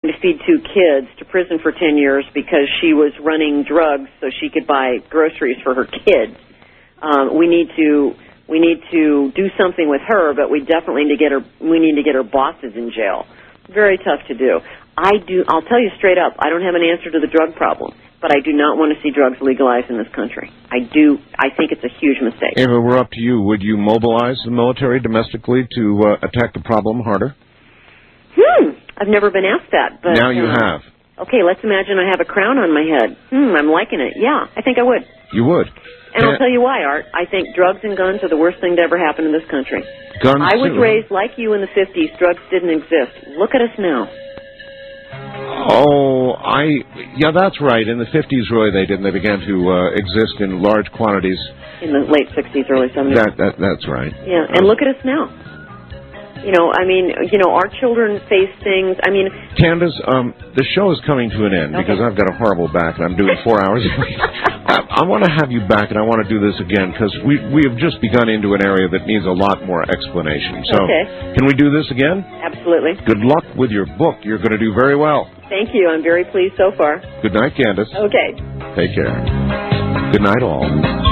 to feed 2 kids to prison for 10 years because she was running drugs so she could buy groceries for her kids. We need to do something with her, but we definitely need to get her bosses in jail. Very tough to do. I'll tell you straight up, I don't have an answer to the drug problem, but I do not want to see drugs legalized in this country. I think it's a huge mistake. If it were up to you, would you mobilize the military domestically to attack the problem harder? I've never been asked that. But now you have. Okay, let's imagine I have a crown on my head. I'm liking it. Yeah, I think I would. You would. And I'll tell you why, Art. I think drugs and guns are the worst thing to ever happen in this country. Guns I was raised like you in the 50s. Drugs didn't exist. Look at us now. Yeah, that's right. In the 50s, really, they didn't. They began to exist in large quantities. In the late 60s, early 70s. That's right. Yeah, and look at us now. Our children face things. Candace, the show is coming to an end because I've got a horrible back and I'm doing 4 hours a week. I want to have you back and I want to do this again because we have just begun into an area that needs a lot more explanation. So, Can we do this again? Absolutely. Good luck with your book. You're going to do very well. Thank you. I'm very pleased so far. Good night, Candace. Okay. Take care. Good night, all.